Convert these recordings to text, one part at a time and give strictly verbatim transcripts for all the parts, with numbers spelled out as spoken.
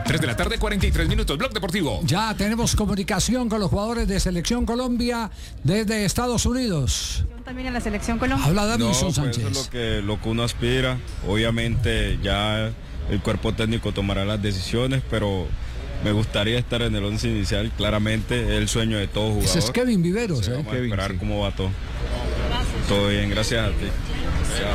tres de la tarde, cuarenta y tres minutos. Blog Deportivo. Ya tenemos comunicación con los jugadores de Selección Colombia desde Estados Unidos. También en la Selección Colombia. Habla Davinson no, Sánchez. Pues eso es lo que, lo que uno aspira. Obviamente ya el cuerpo técnico tomará las decisiones, pero me gustaría estar en el once inicial. Claramente es el sueño de todo jugador. Ese es Kevin Viveros. Sí, ¿eh? vamos Kevin, a esperar sí. cómo va todo. Todo bien, gracias a ti. Chao.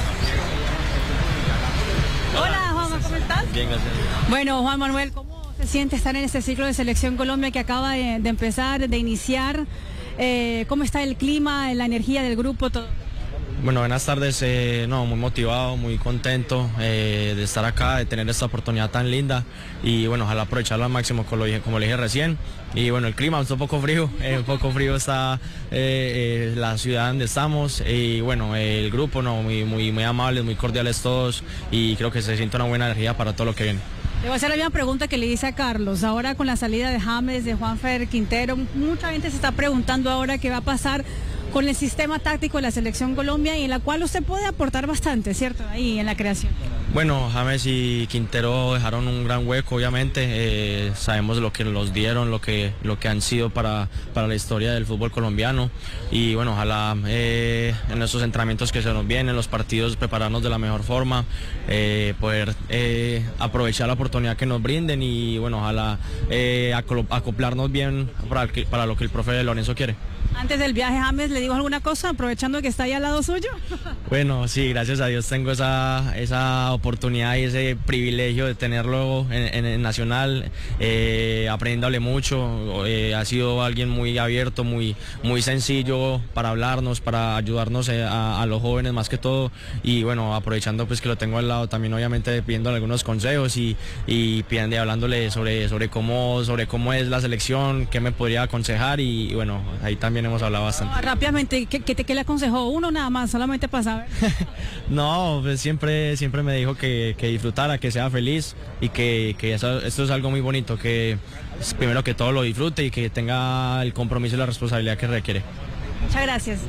Hola, Juanma, ¿cómo estás? Bien, gracias. Bueno, Juan Manuel, ¿cómo se siente estar en este ciclo de Selección Colombia que acaba de, de empezar, de iniciar? Eh, ¿Cómo está el clima, la energía del grupo, todo? Bueno, buenas tardes, eh, no, muy motivado, muy contento eh, de estar acá, de tener esta oportunidad tan linda y bueno, ojalá aprovecharlo al máximo como lo dije, como le dije recién. Y bueno, el clima está un poco frío, eh, un poco frío está eh, eh, la ciudad donde estamos y bueno, eh, el grupo no, muy, muy, muy amables, muy cordiales todos y creo que se siente una buena energía para todo lo que viene. Le voy a hacer la misma pregunta que le hice a Carlos. Ahora con la salida de James, de Juanfer Quintero, mucha gente se está preguntando ahora qué va a pasar con el sistema táctico de la Selección Colombia y en la cual usted puede aportar bastante, ¿cierto? Ahí en la creación. Bueno, James y Quintero dejaron un gran hueco, obviamente. Eh, sabemos lo que los dieron, lo que, lo que han sido para, para la historia del fútbol colombiano. Y bueno, ojalá eh, en estos entrenamientos que se nos vienen, los partidos, prepararnos de la mejor forma, eh, poder eh, aprovechar la oportunidad que nos brinden y bueno, ojalá eh, acoplarnos bien para, el, para lo que el profe Lorenzo quiere. Antes del viaje, James, ¿le digo alguna cosa aprovechando que está ahí al lado suyo? Bueno, sí, gracias a Dios tengo esa, esa oportunidad y ese privilegio de tenerlo en, en, en Nacional, eh, aprendiéndole mucho. Eh, ha sido alguien muy abierto, muy, muy sencillo para hablarnos, para ayudarnos a, a los jóvenes más que todo. Y bueno, aprovechando pues que lo tengo al lado, también obviamente pidiéndole algunos consejos y, y pidiendo, hablándole sobre, sobre, cómo, sobre cómo es la selección, qué me podría aconsejar y, y bueno, ahí también hemos hablado bastante. No, rápidamente, ¿qué, qué, ¿qué le aconsejó? Uno nada más, solamente para saber. No, pues siempre, siempre me dijo que, que disfrutara, que sea feliz y que, que eso, esto es algo muy bonito, que primero que todo lo disfrute y que tenga el compromiso y la responsabilidad que requiere. Muchas gracias.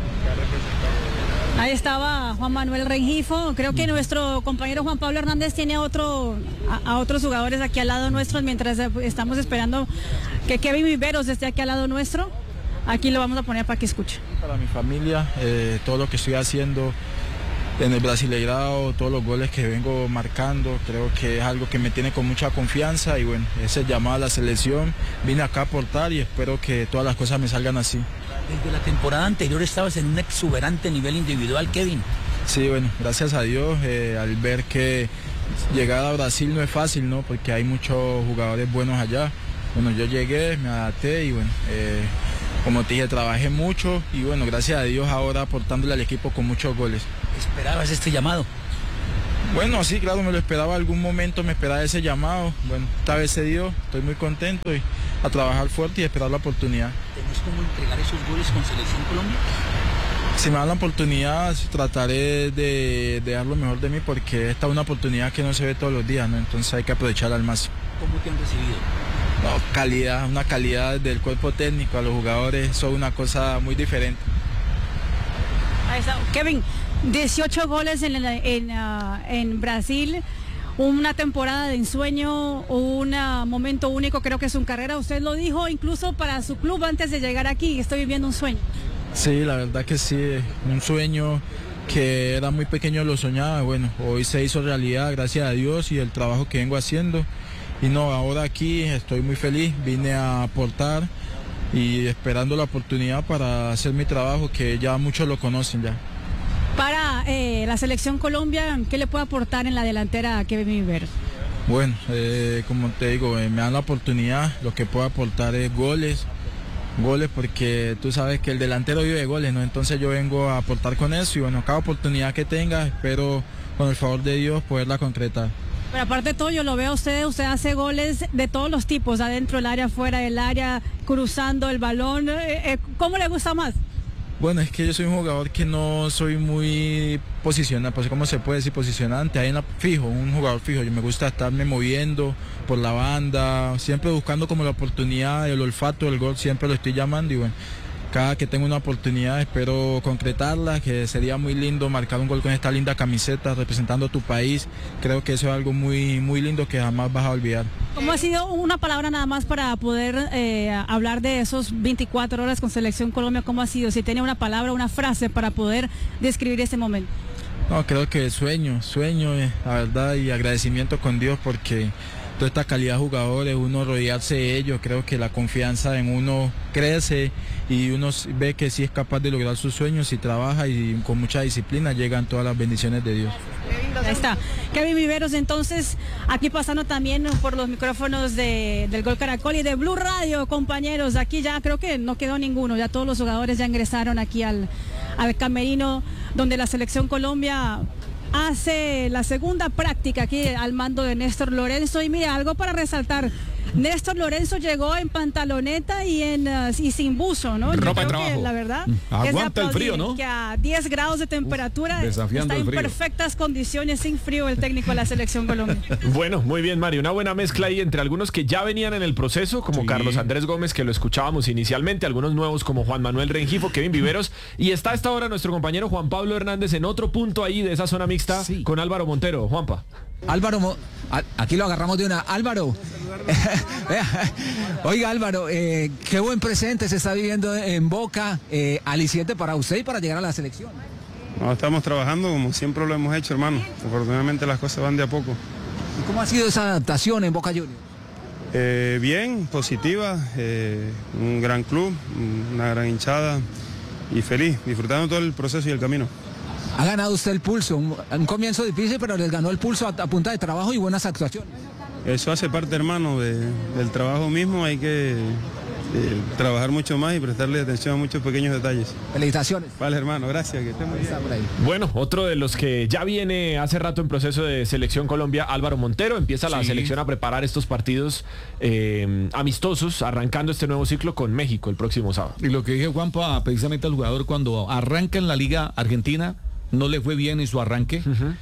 Ahí estaba Juan Manuel Rengifo. Creo que nuestro compañero Juan Pablo Hernández tiene a, otro, a, a otros jugadores aquí al lado nuestro mientras estamos esperando que Kevin Viveros esté aquí al lado nuestro. Aquí lo vamos a poner para que escuche. Para mi familia, eh, todo lo que estoy haciendo en el Brasileirao, todos los goles que vengo marcando, creo que es algo que me tiene con mucha confianza y bueno, ese llamado a la selección, vine acá a aportar y espero que todas las cosas me salgan así. Desde la temporada anterior estabas en un exuberante nivel individual, Kevin. Sí, bueno, gracias a Dios, eh, al ver que llegar a Brasil no es fácil, ¿no? Porque hay muchos jugadores buenos allá. Bueno, yo llegué, me adapté y bueno, eh, como te dije, trabajé mucho y bueno, gracias a Dios ahora aportándole al equipo con muchos goles. ¿Esperabas este llamado? Bueno, sí, claro, me lo esperaba algún momento, me esperaba ese llamado. Bueno, esta vez se dio, estoy muy contento y a trabajar fuerte y esperar la oportunidad. ¿Tenés cómo entregar esos goles con Selección Colombia? Si me dan la oportunidad, trataré de, de dar lo mejor de mí porque esta es una oportunidad que no se ve todos los días, ¿no? Entonces hay que aprovecharla al máximo. ¿Cómo te han recibido? No, calidad, una calidad del cuerpo técnico, a los jugadores, son una cosa muy diferente. Ahí está. Kevin, dieciocho goles en, la, en, uh, en Brasil, una temporada de ensueño, un uh, momento único creo que es su carrera. Usted lo dijo incluso para su club antes de llegar aquí, estoy viviendo un sueño. Sí, la verdad que sí, un sueño que era muy pequeño, lo soñaba, bueno, hoy se hizo realidad gracias a Dios y el trabajo que vengo haciendo. Y no, ahora aquí estoy muy feliz, vine a aportar y esperando la oportunidad para hacer mi trabajo que ya muchos lo conocen ya. Para eh, la Selección Colombia, ¿qué le puede aportar en la delantera a Kevin Viveros? Bueno, eh, como te digo, eh, me dan la oportunidad, lo que puedo aportar es goles, goles porque tú sabes que el delantero vive de goles, ¿no? Entonces yo vengo a aportar con eso y bueno, cada oportunidad que tenga, espero con el favor de Dios poderla concretar. Pero aparte de todo, yo lo veo a usted, usted hace goles de todos los tipos, adentro del área, fuera del área, cruzando el balón. Eh, eh, ¿Cómo le gusta más? Bueno, es que yo soy un jugador que no soy muy posicional, pues ¿cómo se puede decir posicionante? Ahí en la fijo, un jugador fijo. Yo me gusta estarme moviendo por la banda, siempre buscando como la oportunidad, el olfato del gol, siempre lo estoy llamando y bueno, cada que tengo una oportunidad espero concretarla, que sería muy lindo marcar un gol con esta linda camiseta representando tu país. Creo que eso es algo muy, muy lindo que jamás vas a olvidar. ¿Cómo ha sido una palabra nada más para poder eh, hablar de esos veinticuatro horas con Selección Colombia? ¿Cómo ha sido? Si tiene una palabra, una frase para poder describir ese momento. No, creo que sueño, sueño, eh, la verdad, y agradecimiento con Dios porque toda esta calidad de jugadores, uno rodearse de ellos, creo que la confianza en uno crece y uno ve que sí es capaz de lograr sus sueños y trabaja y con mucha disciplina llegan todas las bendiciones de Dios. Ahí está. Kevin Viveros, entonces, aquí pasando también por los micrófonos de, del Gol Caracol y de Blue Radio, compañeros. Aquí ya creo que no quedó ninguno, ya todos los jugadores ya ingresaron aquí al, al camerino donde la Selección Colombia hace la segunda práctica aquí al mando de Néstor Lorenzo. Y mira, algo para resaltar. Néstor Lorenzo llegó en pantaloneta y en uh, y sin buzo, ¿no? Ropa Yo de creo trabajo. Que, la verdad, Aguanta el frío, ¿no? Que a diez grados de temperatura Uf, desafiando está el en frío. perfectas condiciones, sin frío, el técnico de la Selección Colombia. Bueno, muy bien, Mario. Una buena mezcla ahí entre algunos que ya venían en el proceso, como Sí. Carlos Andrés Gómez, que lo escuchábamos inicialmente, algunos nuevos como Juan Manuel Rengifo, Kevin Viveros, y está a esta hora nuestro compañero Juan Pablo Hernández en otro punto ahí de esa zona mixta Sí. con Álvaro Montero. Juanpa. Álvaro, Mo- a- aquí lo agarramos de una. Álvaro, oiga Álvaro, eh, qué buen presente se está viviendo en Boca, eh, aliciente para usted y para llegar a la selección. No, estamos trabajando como siempre lo hemos hecho, hermano. Afortunadamente las cosas van de a poco. ¿Y cómo ha sido esa adaptación en Boca Juniors? Eh, bien, positiva, eh, un gran club, una gran hinchada y feliz, disfrutando todo el proceso y el camino. Ha ganado usted el pulso, un, un comienzo difícil, pero les ganó el pulso a, a punta de trabajo y buenas actuaciones. Eso hace parte, hermano, de- del trabajo mismo. Hay que eh, trabajar mucho más y prestarle atención a muchos pequeños detalles. Felicitaciones. Vale, hermano, gracias, que estén muy bien. Está por ahí. Bueno, otro de los que ya viene hace rato en proceso de Selección Colombia, Álvaro Montero, empieza la Sí. selección a preparar estos partidos eh, amistosos, arrancando este nuevo ciclo con México el próximo sábado. Y lo que dije Juanpa, precisamente al jugador cuando arranca en la Liga Argentina, no le fue bien en su arranque.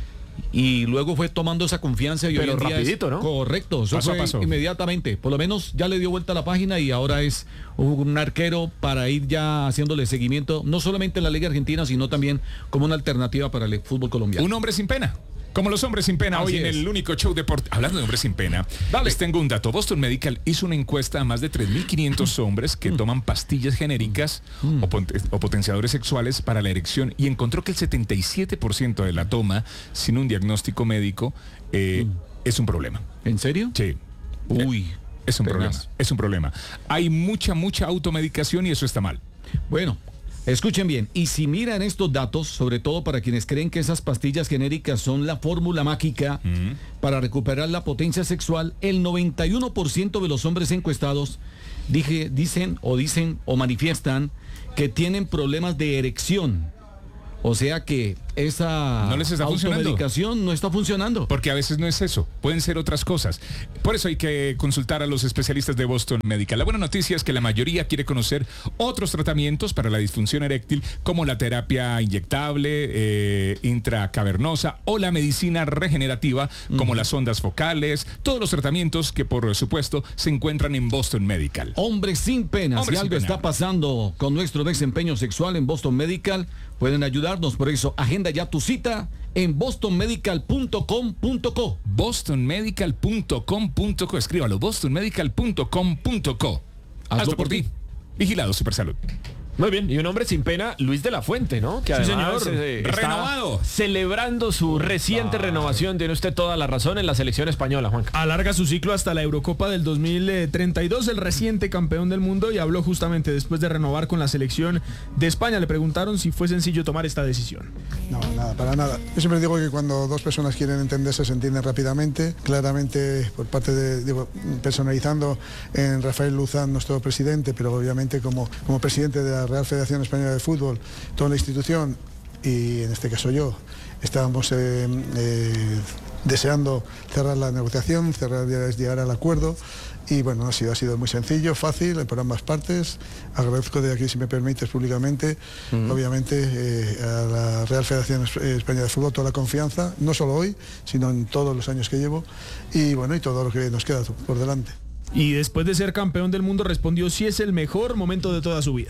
Y luego fue tomando esa confianza y Pero hoy en día rapidito, es ¿no? correcto, eso Paso a fue paso. inmediatamente. Por lo menos ya le dio vuelta a la página y ahora es un arquero para ir ya haciéndole seguimiento, no solamente en la Liga Argentina, sino también como una alternativa para el fútbol colombiano. Un hombre sin pena. Como los hombres sin pena, Así hoy en es. el único show deportivo. Hablando de hombres sin pena, les tengo un dato. Boston Medical hizo una encuesta a más de tres mil quinientos hombres que toman pastillas genéricas o, pon- o potenciadores sexuales para la erección y encontró que el setenta y siete por ciento de la toma sin un diagnóstico médico eh, es un problema. ¿En serio? Sí. Uy. Es un tenaz. problema. Es un problema. Hay mucha, mucha automedicación y eso está mal. Bueno, escuchen bien, y si miran estos datos, sobre todo para quienes creen que esas pastillas genéricas son la fórmula mágica para recuperar la potencia sexual, el noventa y uno por ciento de los hombres encuestados dije, dicen o dicen o manifiestan que tienen problemas de erección. O sea que esa No les está funcionando. automedicación no está funcionando. Porque a veces no es eso, pueden ser otras cosas. Por eso hay que consultar a los especialistas de Boston Medical. La buena noticia es que la mayoría quiere conocer otros tratamientos para la disfunción eréctil, como la terapia inyectable, eh, intracavernosa o la medicina regenerativa, como las ondas focales, todos los tratamientos que por supuesto se encuentran en Boston Medical. Hombres sin pena, Hombres si sin algo pena. está pasando con nuestro desempeño sexual en Boston Medical, pueden ayudarnos. Por eso, agenda ya tu cita en boston medical punto com punto co. boston medical punto com punto co. Escríbalo, boston medical punto com punto co. Hazlo por ti. Vigilado Supersalud. Muy bien, y un hombre sin pena, Luis de la Fuente, ¿no? Que Sí, además señor. eh, está Renovado. celebrando su reciente renovación. Tiene usted toda la razón en la selección española, Juan. Alarga su ciclo hasta la Eurocopa del dos mil treinta y dos, el reciente campeón del mundo, y habló justamente después de renovar con la selección de España. Le preguntaron si fue sencillo tomar esta decisión. No, nada, para nada. Yo siempre digo que cuando dos personas quieren entenderse se entienden rápidamente. Claramente, por parte de, digo, personalizando en Rafael Luzán, nuestro presidente, pero obviamente como, como presidente de la Real Federación Española de Fútbol, toda la institución, y en este caso yo, estábamos eh, eh, deseando cerrar la negociación, cerrar, llegar al acuerdo. Y bueno, ha sido, ha sido muy sencillo, fácil, por ambas partes. Agradezco de aquí, si me permites, públicamente, uh-huh. obviamente, eh, a la Real Federación Española de Fútbol toda la confianza, no solo hoy, sino en todos los años que llevo, y bueno, y todo lo que nos queda por delante. Y después de ser campeón del mundo respondió si es el mejor momento de toda su vida.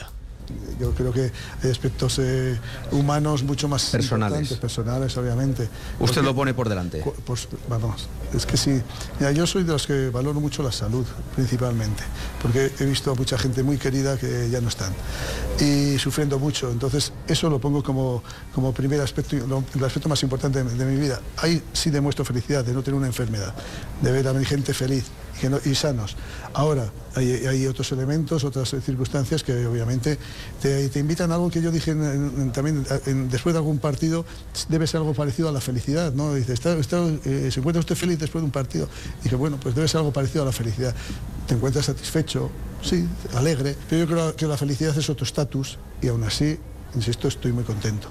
Yo creo que hay aspectos eh, humanos mucho más personales, personales, obviamente. Usted Porque, lo pone por delante. Pues vamos, es que sí. Mira, yo soy de los que valoro mucho la salud, principalmente, porque he visto a mucha gente muy querida que ya no están y sufriendo mucho. Entonces, eso lo pongo como, como primer aspecto, lo, el aspecto más importante de, de mi vida. Ahí sí demuestro felicidad de no tener una enfermedad, de ver a mi gente feliz y, que no, y sanos. Ahora, hay, hay otros elementos, otras circunstancias que obviamente te, te invitan a algo que yo dije en, en, también en, después de algún partido, debe ser algo parecido a la felicidad, ¿no? Dice, ¿está, está, eh, ¿se encuentra usted feliz después de un partido? Dije, bueno, pues debe ser algo parecido a la felicidad. ¿Te encuentras satisfecho? Sí, alegre. Pero yo creo que la felicidad es otro estatus y aún así, insisto, estoy muy contento.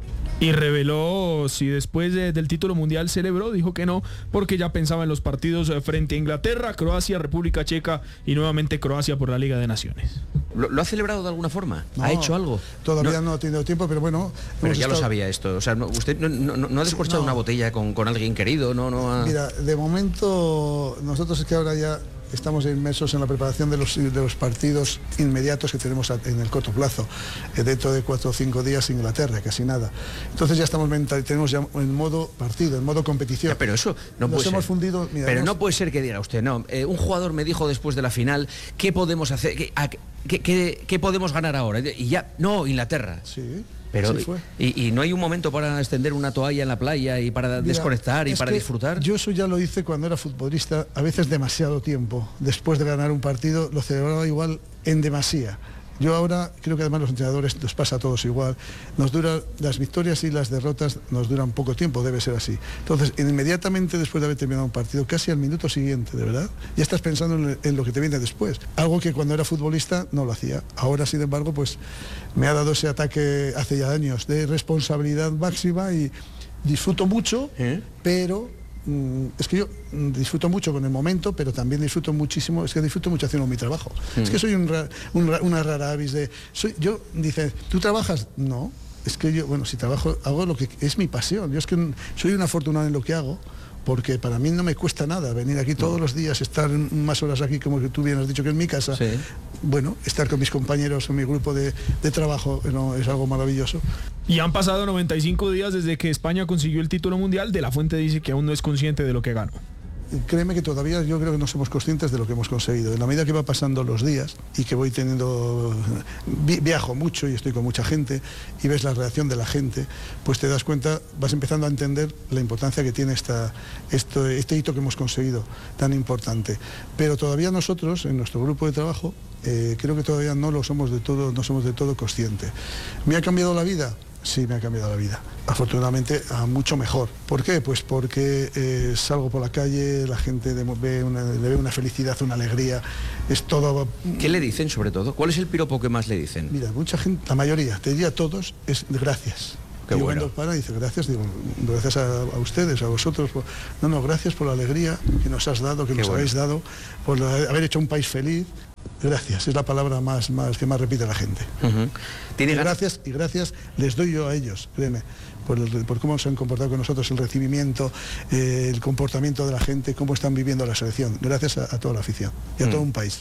Y reveló si después de, del título mundial celebró, dijo que no, porque ya pensaba en los partidos frente a Inglaterra, Croacia, República Checa y nuevamente Croacia por la Liga de Naciones. ¿Lo, lo ha celebrado de alguna forma? No, ¿Ha hecho algo? Todavía no, no ha tenido tiempo, pero bueno... Pero ya estado... lo sabía esto, o sea, no, usted no, no, no ha descorchado no. una botella con, con alguien querido, no, no ha... Mira, de momento nosotros es que ahora ya estamos inmersos en la preparación de los, de los partidos inmediatos que tenemos en el corto plazo, eh, dentro de cuatro o cinco días Inglaterra, casi nada. Entonces ya estamos mental, tenemos ya en modo partido, en modo competición. Ya, pero eso no Nos puede hemos ser. fundido, mira, pero hemos... no puede ser que diga usted, no, eh, un jugador me dijo después de la final, ¿qué podemos hacer? ¿Qué, a, qué, qué, qué podemos ganar ahora? Y ya, no, Inglaterra. Sí. Pero, sí fue. y, y no hay un momento para extender una toalla en la playa y para Mira, desconectar y para disfrutar. Yo eso ya lo hice cuando era futbolista, a veces demasiado tiempo. Después de ganar un partido lo celebraba igual en demasía. Yo ahora creo que además los entrenadores nos pasa a todos igual. Nos dura las victorias y las derrotas nos duran poco tiempo, debe ser así. Entonces, inmediatamente después de haber terminado un partido, casi al minuto siguiente, de verdad, ya estás pensando en, en lo que te viene después. Algo que cuando era futbolista no lo hacía. Ahora, sin embargo, pues me ha dado ese ataque hace ya años de responsabilidad máxima y disfruto mucho, ¿Eh? pero es que yo disfruto mucho con el momento, pero también disfruto muchísimo, es que disfruto mucho haciendo mi trabajo. Mm. Es que soy un, un, una rara avis de... Soy, yo, dice, ¿tú trabajas? No, es que yo, bueno, si trabajo, hago lo que es mi pasión. Yo es que soy un afortunado en lo que hago, porque para mí no me cuesta nada venir aquí todos no. los días, estar más horas aquí, como que tú bien has dicho que en mi casa. Sí. Bueno, estar con mis compañeros en mi grupo de, de trabajo no, es algo maravilloso. Y han pasado noventa y cinco días desde que España consiguió el título mundial. De la Fuente dice que aún no es consciente de lo que ganó. Créeme que todavía yo creo que no somos conscientes de lo que hemos conseguido. En la medida que va pasando los días y que voy teniendo... Vi, viajo mucho y estoy con mucha gente y ves la reacción de la gente, pues te das cuenta, vas empezando a entender la importancia que tiene esta, esto, este hito que hemos conseguido, tan importante. Pero todavía nosotros, en nuestro grupo de trabajo, eh, creo que todavía no lo somos de todo, no somos de todo conscientes. ¿Me ha cambiado la vida? Sí, me ha cambiado la vida. Afortunadamente, a mucho mejor. ¿Por qué? Pues porque eh, salgo por la calle, la gente le ve, una, le ve una felicidad, una alegría, es todo... ¿Qué le dicen sobre todo? ¿Cuál es el piropo que más le dicen? Mira, mucha gente, la mayoría, te diría todos, es gracias. Qué y bueno. Cuando para dice gracias, digo, gracias a, a ustedes, a vosotros. Por, no, no, gracias por la alegría que nos has dado, que Qué nos bueno. habéis dado, por la, haber hecho un país feliz. Gracias, es la palabra más, más que más repite la gente. Uh-huh. ¿Tiene gracias y gracias les doy yo a ellos, créeme, por, el, por cómo se han comportado con nosotros, el recibimiento, eh, el comportamiento de la gente, cómo están viviendo la selección. Gracias a, a toda la afición y a uh-huh. todo un país.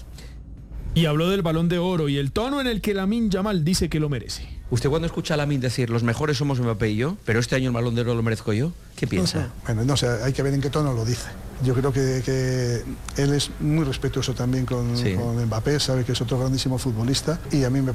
Y habló del Balón de Oro y el tono en el que Lamine Yamal dice que lo merece. ¿Usted cuando escucha a Lamine decir los mejores somos Mbappé y yo, pero este año el Balón de Oro lo merezco yo? ¿Qué piensa? No, no. Bueno, no sé, hay que ver en qué tono lo dice. Yo creo que, que él es muy respetuoso también con, sí. con Mbappé, sabe que es otro grandísimo futbolista y a mí me